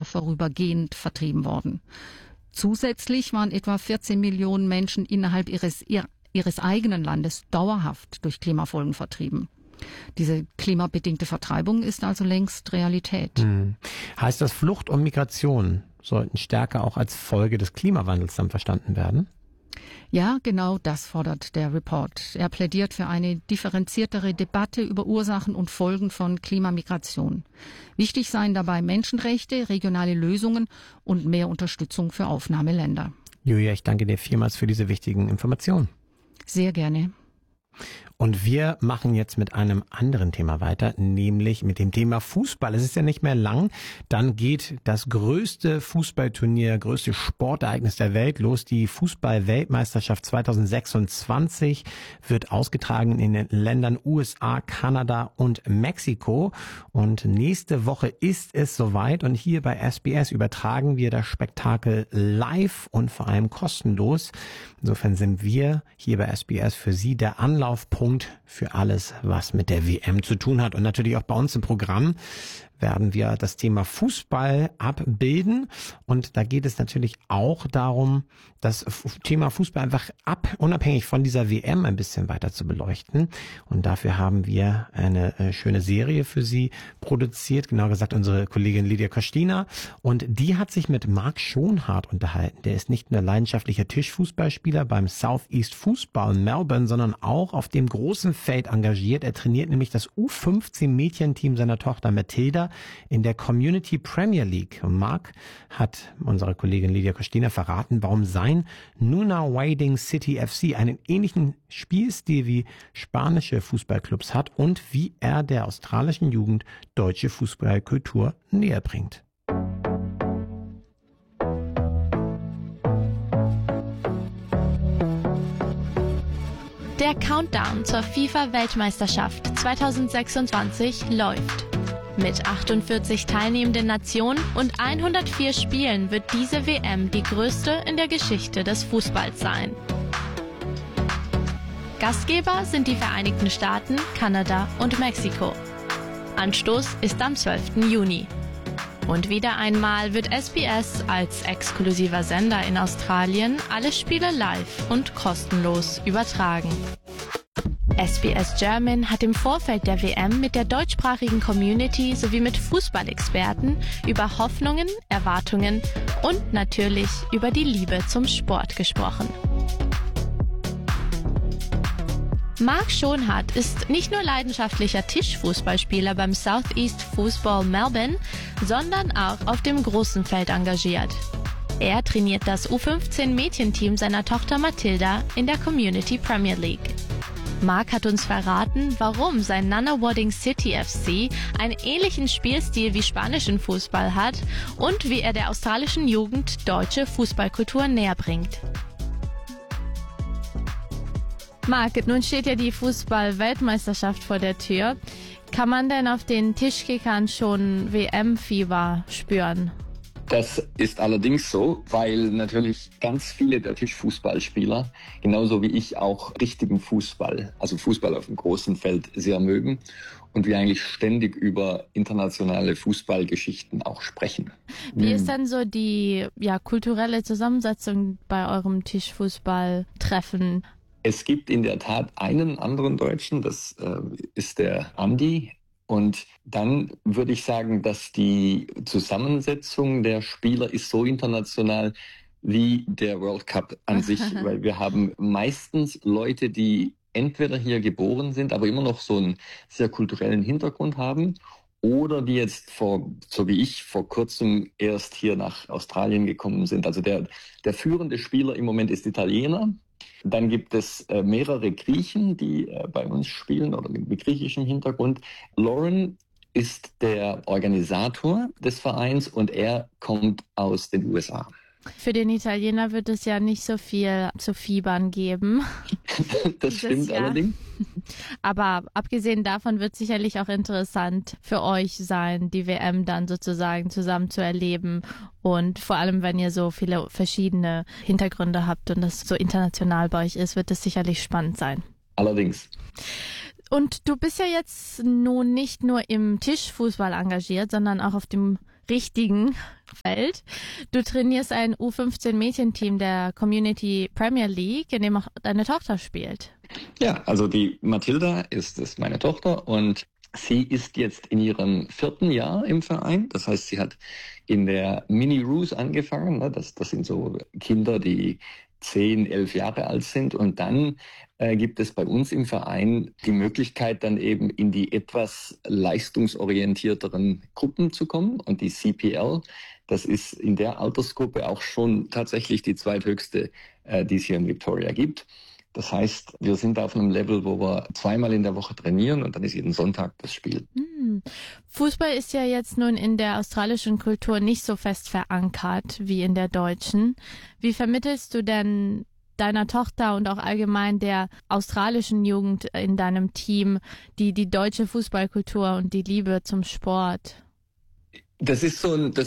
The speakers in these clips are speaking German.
vorübergehend vertrieben worden. Zusätzlich waren etwa 14 Millionen Menschen innerhalb ihres eigenen Landes dauerhaft durch Klimafolgen vertrieben. Diese klimabedingte Vertreibung ist also längst Realität. Heißt das, Flucht und Migration sollten stärker auch als Folge des Klimawandels dann verstanden werden? Ja, genau das fordert der Report. Er plädiert für eine differenziertere Debatte über Ursachen und Folgen von Klimamigration. Wichtig seien dabei Menschenrechte, regionale Lösungen und mehr Unterstützung für Aufnahmeländer. Julia, ich danke dir vielmals für diese wichtigen Informationen. Sehr gerne. Und wir machen jetzt mit einem anderen Thema weiter, nämlich mit dem Thema Fußball. Es ist ja nicht mehr lang, dann geht das größte Fußballturnier, größte Sportereignis der Welt los. Die Fußball-Weltmeisterschaft 2026 wird ausgetragen in den Ländern USA, Kanada und Mexiko. Und nächste Woche ist es soweit und hier bei SBS übertragen wir das Spektakel live und vor allem kostenlos. Insofern sind wir hier bei SBS für Sie der Anlaufpunkt für alles, was mit der WM zu tun hat. Und natürlich auch bei uns im Programm werden wir das Thema Fußball abbilden. Und da geht es natürlich auch darum, das Thema Fußball einfach unabhängig von dieser WM ein bisschen weiter zu beleuchten. Und dafür haben wir eine schöne Serie für Sie produziert, genau gesagt unsere Kollegin Lydia Kostina. Und die hat sich mit Marc Schonhardt unterhalten. Der ist nicht nur leidenschaftlicher Tischfußballspieler beim Southeast Football in Melbourne, sondern auch auf dem großen Feld engagiert. Er trainiert nämlich das U15-Mädchenteam seiner Tochter Mathilda in der Community Premier League. Und Marc hat unserer Kollegin Lydia Kostina verraten, warum sein Nuna Wading City FC einen ähnlichen Spielstil wie spanische Fußballclubs hat und wie er der australischen Jugend deutsche Fußballkultur näher bringt. Der Countdown zur FIFA-Weltmeisterschaft 2026 läuft. Mit 48 teilnehmenden Nationen und 104 Spielen wird diese WM die größte in der Geschichte des Fußballs sein. Gastgeber sind die Vereinigten Staaten, Kanada und Mexiko. Anstoß ist am 12. Juni. Und wieder einmal wird SBS als exklusiver Sender in Australien alle Spiele live und kostenlos übertragen. SBS German hat im Vorfeld der WM mit der deutschsprachigen Community sowie mit Fußballexperten über Hoffnungen, Erwartungen und natürlich über die Liebe zum Sport gesprochen. Marc Schonhardt ist nicht nur leidenschaftlicher Tischfußballspieler beim Southeast Football Melbourne, sondern auch auf dem großen Feld engagiert. Er trainiert das U15-Mädchenteam seiner Tochter Mathilda in der Community Premier League. Marc hat uns verraten, warum sein Nunawading City FC einen ähnlichen Spielstil wie spanischen Fußball hat und wie er der australischen Jugend deutsche Fußballkultur näher bringt. Marc, nun steht ja die Fußball-Weltmeisterschaft vor der Tür. Kann man denn auf den Tischkickern schon WM-Fieber spüren? Das ist allerdings so, weil natürlich ganz viele der Tischfußballspieler, genauso wie ich, auch richtigen Fußball, also Fußball auf dem großen Feld, sehr mögen und wir eigentlich ständig über internationale Fußballgeschichten auch sprechen. Wie ist denn so die kulturelle Zusammensetzung bei eurem Tischfußballtreffen? Es gibt in der Tat einen anderen Deutschen, das ist der Andi. Und dann würde ich sagen, dass die Zusammensetzung der Spieler ist so international wie der World Cup an sich, weil wir haben meistens Leute, die entweder hier geboren sind, aber immer noch so einen sehr kulturellen Hintergrund haben, oder die jetzt so wie ich, vor kurzem erst hier nach Australien gekommen sind. Also der führende Spieler im Moment ist Italiener. Dann gibt es mehrere Griechen, die bei uns spielen oder mit griechischem Hintergrund. Lauren ist der Organisator des Vereins und er kommt aus den USA. Für den Italiener wird es ja nicht so viel zu fiebern geben. Das stimmt allerdings. Aber abgesehen davon wird sicherlich auch interessant für euch sein, die WM dann sozusagen zusammen zu erleben. Und vor allem, wenn ihr so viele verschiedene Hintergründe habt und das so international bei euch ist, wird es sicherlich spannend sein. Allerdings. Und du bist ja jetzt nun nicht nur im Tischfußball engagiert, sondern auch auf dem richtigen Feld. Du trainierst ein U15-Mädchenteam der Community Premier League, in dem auch deine Tochter spielt. Ja, also die Mathilda ist meine Tochter und sie ist jetzt in ihrem 4. Jahr im Verein. Das heißt, sie hat in der Mini-Roos angefangen. Ne? Das sind so Kinder, die 10, 11 Jahre alt sind. Und dann gibt es bei uns im Verein die Möglichkeit, dann eben in die etwas leistungsorientierteren Gruppen zu kommen. Und die CPL, das ist in der Altersgruppe auch schon tatsächlich die zweithöchste, die es hier in Victoria gibt. Das heißt, wir sind auf einem Level, wo wir 2-mal in der Woche trainieren und dann ist jeden Sonntag das Spiel. Fußball ist ja jetzt nun in der australischen Kultur nicht so fest verankert wie in der deutschen. Wie vermittelst du denn deiner Tochter und auch allgemein der australischen Jugend in deinem Team die deutsche Fußballkultur und die Liebe zum Sport? Das ist so ein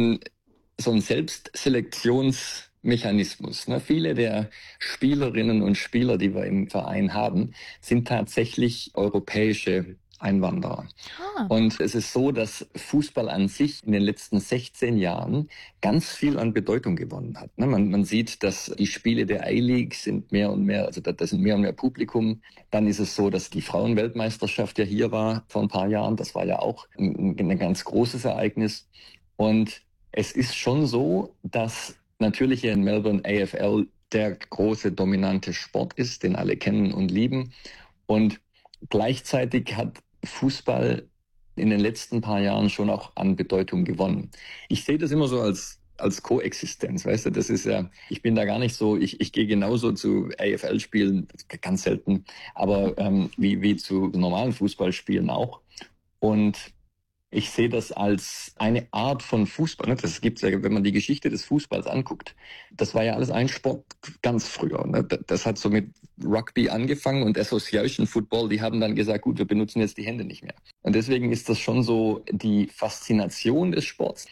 Selbstselektionsmechanismus. Ne? Viele der Spielerinnen und Spieler, die wir im Verein haben, sind tatsächlich europäische Einwanderer. Und es ist so, dass Fußball an sich in den letzten 16 Jahren ganz viel an Bedeutung gewonnen hat. Ne? Man sieht, dass die Spiele der A-League sind mehr und mehr, also da sind mehr und mehr Publikum. Dann ist es so, dass die Frauenweltmeisterschaft ja hier war vor ein paar Jahren. Das war ja auch ein ganz großes Ereignis. Und es ist schon so, dass natürlich hier in Melbourne AFL der große dominante Sport ist, den alle kennen und lieben. Und gleichzeitig hat Fußball in den letzten paar Jahren schon auch an Bedeutung gewonnen. Ich sehe das immer so als Koexistenz, weißt du, das ist ja, ich bin da gar nicht so, ich gehe genauso zu AFL-Spielen, ganz selten, aber wie zu normalen Fußballspielen auch. Und ich sehe das als eine Art von Fußball. Ne? Das gibt's ja, wenn man die Geschichte des Fußballs anguckt. Das war ja alles ein Sport ganz früher. Ne? Das hat so mit Rugby angefangen und Association Football, die haben dann gesagt, gut, wir benutzen jetzt die Hände nicht mehr. Und deswegen ist das schon so die Faszination des Sports.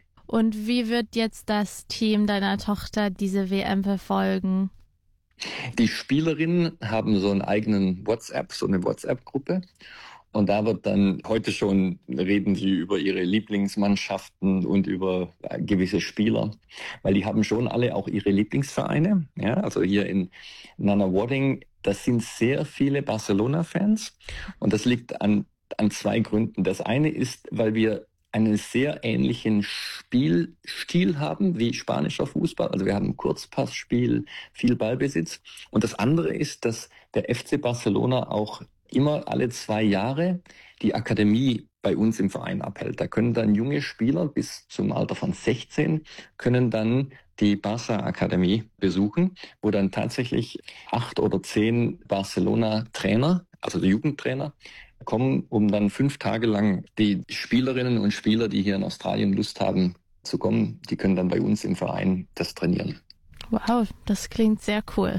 Und wie wird jetzt das Team deiner Tochter diese WM verfolgen? Die Spielerinnen haben so einen eigenen so eine WhatsApp-Gruppe. Und da wird dann heute schon reden sie über ihre Lieblingsmannschaften und über gewisse Spieler, weil die haben schon alle auch ihre Lieblingsvereine. Ja, also hier in Nunawading, das sind sehr viele Barcelona-Fans und das liegt an 2 Gründen. Das eine ist, weil wir einen sehr ähnlichen Spielstil haben wie spanischer Fußball. Also wir haben Kurzpassspiel, viel Ballbesitz. Und das andere ist, dass der FC Barcelona auch immer alle 2 Jahre die Akademie bei uns im Verein abhält. Da können dann junge Spieler bis zum Alter von 16 können dann die Barça-Akademie besuchen, wo dann tatsächlich 8 oder 10 Barcelona-Trainer, also die Jugendtrainer, kommen, um dann 5 Tage lang die Spielerinnen und Spieler, die hier in Australien Lust haben zu kommen, die können dann bei uns im Verein das trainieren. Wow, das klingt sehr cool.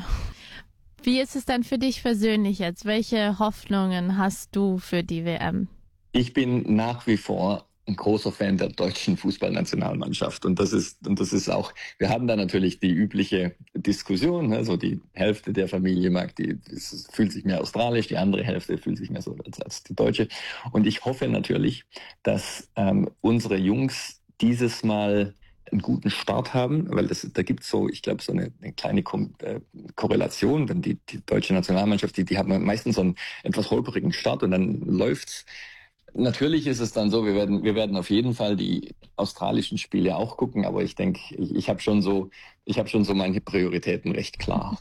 Wie ist es dann für dich persönlich jetzt? Welche Hoffnungen hast du für die WM? Ich bin nach wie vor ein großer Fan der deutschen Fußballnationalmannschaft. Und das ist auch, wir haben da natürlich die übliche Diskussion, also die Hälfte der Familie fühlt sich mehr australisch, die andere Hälfte fühlt sich mehr so als die deutsche. Und ich hoffe natürlich, dass unsere Jungs dieses Mal einen guten Start haben, weil da gibt es so, ich glaube, so eine kleine Korrelation, wenn die deutsche Nationalmannschaft, die haben meistens so einen etwas holprigen Start und dann läuft's. Natürlich ist es dann so, wir werden auf jeden Fall die australischen Spiele auch gucken, aber ich denke, ich habe schon so meine Prioritäten recht klar.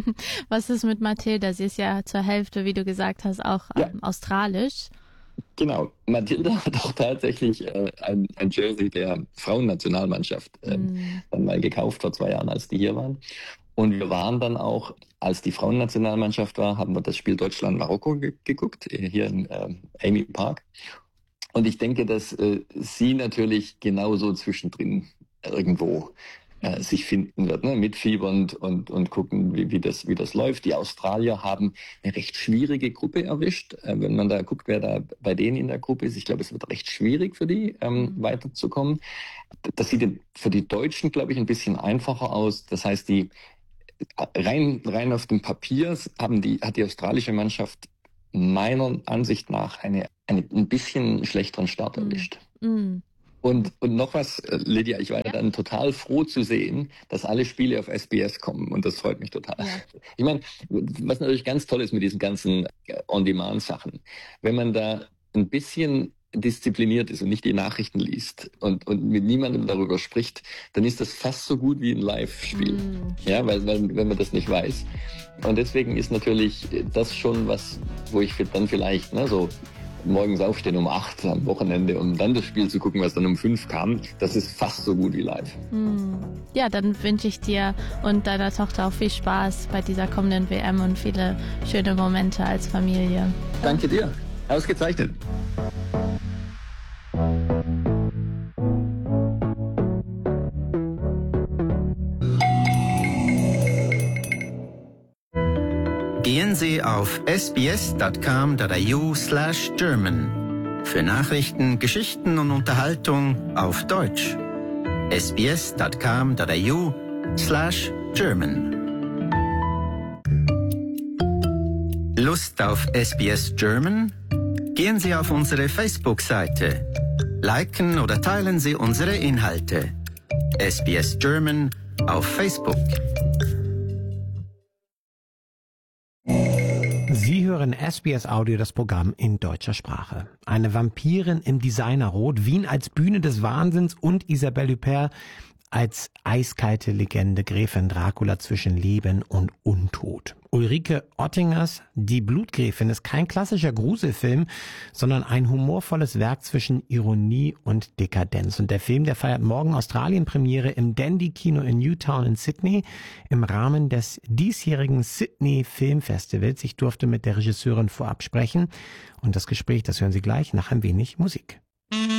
Was ist mit Mathilda? Sie ist ja zur Hälfte, wie du gesagt hast, auch australisch. Genau, Mathilda hat auch tatsächlich ein Jersey der Frauennationalmannschaft dann mal gekauft vor 2 Jahren, als die hier waren. Und wir waren dann auch, als die Frauennationalmannschaft war, haben wir das Spiel Deutschland-Marokko geguckt, hier in Amy Park. Und ich denke, dass sie natürlich genauso zwischendrin irgendwo sich finden wird, ne? Mitfiebernd und gucken, wie das läuft. Die Australier haben eine recht schwierige Gruppe erwischt. Wenn man da guckt, wer da bei denen in der Gruppe ist, ich glaube, es wird recht schwierig für die, weiterzukommen. Das sieht für die Deutschen, glaube ich, ein bisschen einfacher aus. Das heißt, die rein auf dem Papier hat die australische Mannschaft meiner Ansicht nach einen ein bisschen schlechteren Start erwischt. Und noch was, Lydia, ich war dann total froh zu sehen, dass alle Spiele auf SBS kommen und das freut mich total. Ja. Ich meine, was natürlich ganz toll ist mit diesen ganzen On-Demand-Sachen, wenn man da ein bisschen diszipliniert ist und nicht die Nachrichten liest und mit niemandem darüber spricht, dann ist das fast so gut wie ein Live-Spiel. Ja, weil wenn man das nicht weiß. Und deswegen ist natürlich das schon was, wo ich dann vielleicht so morgens aufstehen um 8 am Wochenende, um dann das Spiel zu gucken, was dann um 5 kam, das ist fast so gut wie live. Ja, dann wünsche ich dir und deiner Tochter auch viel Spaß bei dieser kommenden WM und viele schöne Momente als Familie. Danke dir. Ausgezeichnet. Gehen Sie auf sbs.com.au/German für Nachrichten, Geschichten und Unterhaltung auf Deutsch. sbs.com.au/German. Lust auf SBS German? Gehen Sie auf unsere Facebook-Seite. Liken oder teilen Sie unsere Inhalte. SBS German auf Facebook. Sie hören SBS Audio, das Programm in deutscher Sprache. Eine Vampirin im Designerrot, Wien als Bühne des Wahnsinns und Isabelle Huppert als eiskalte Legende, Gräfin Dracula zwischen Leben und Untot. Ulrike Ottingers Die Blutgräfin ist kein klassischer Gruselfilm, sondern ein humorvolles Werk zwischen Ironie und Dekadenz. Und der Film, der feiert morgen Australien-Premiere im Dandy-Kino in Newtown in Sydney im Rahmen des diesjährigen Sydney Filmfestivals. Ich durfte mit der Regisseurin vorab sprechen und das Gespräch, das hören Sie gleich nach ein wenig Musik.